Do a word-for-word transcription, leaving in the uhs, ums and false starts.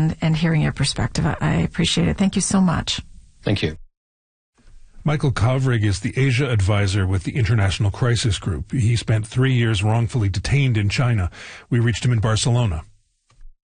and, and hearing your perspective. I, I appreciate it. Thank you so much. Thank you. Michael Kovrig is the Asia advisor with the International Crisis Group. He spent three years wrongfully detained in China. We reached him in Barcelona.